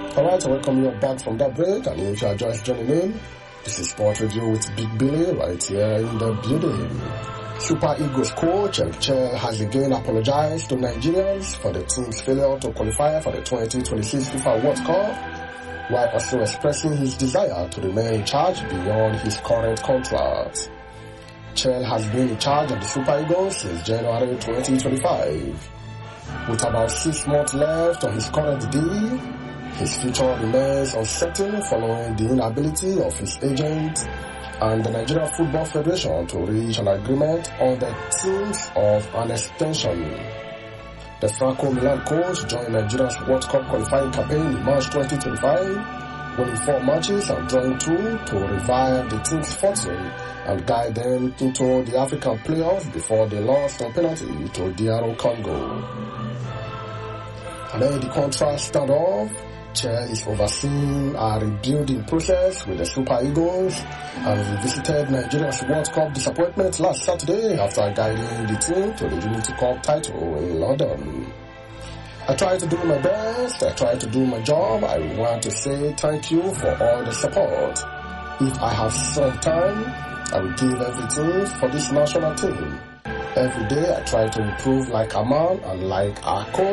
Alright, I welcome you back from that break, and if you are just joining in, this is Sport Review with Big Billy right here in the building. Super Eagles coach Eric Chell has again apologized to Nigerians for the team's failure to qualify for the 2026 FIFA World Cup, while also expressing his desire to remain in charge beyond his current contract. Chell has been in charge of the Super Eagles since January 2025. With about 6 months left on his current deal, his future remains uncertain following the inability of his agent and the Nigeria Football Federation to reach an agreement on the terms of an extension. The Franco Milan coach joined Nigeria's World Cup qualifying campaign in March 2025, winning 4 matches and drawing 2 to revive the team's fortune and guide them into the African playoffs before they lost on penalty to DR Congo. Amid the contrast standoff, Chell is overseeing a rebuilding process with the Super Eagles and revisited Nigeria's World Cup disappointment last Saturday after guiding the team to the Unity Cup title in London. I tried to do my best, I tried to do my job. I want to say thank you for all the support. If I have some time, I will give everything for this national team. Every day I try to improve like a man and like a coach.